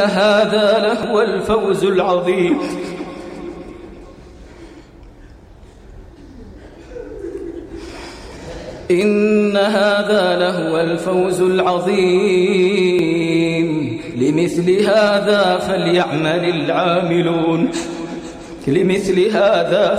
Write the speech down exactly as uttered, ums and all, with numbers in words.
هذا لهو الفوز العظيم إن هذا لهو الفوز العظيم لمثل هذا فليعمل العاملون لمثل هذا